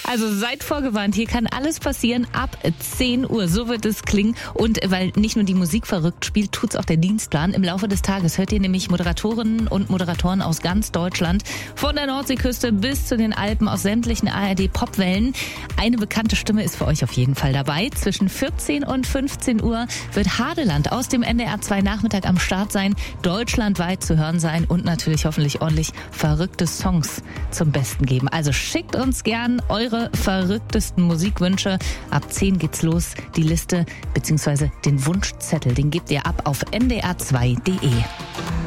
Also seid vorgewarnt, hier kann alles passieren ab 10 Uhr. So wird es klingen. Und weil nicht nur die Musik verrückt spielt, tut's auch der Dienstplan. Im Laufe des Tages hört ihr nämlich Moderatorinnen und Moderatoren aus ganz Deutschland, von der Nordseeküste bis zu den Alpen, aus sämtlichen ARD-Popwellen. Eine bekannte Stimme ist für euch auf jeden Fall dabei. Zwischen 14 und 15 Uhr wird Hadeland aus dem NDR 2 Nachmittag am Start sein, deutschlandweit zu hören sein und natürlich hoffentlich ordentlich verrückte Songs zum Besten geben. Also schickt uns gern eure verrücktesten Musikwünsche. Ab 10 geht's los. Die Liste bzw. den Wunschzettel, den gebt ihr ab auf ndr2.de.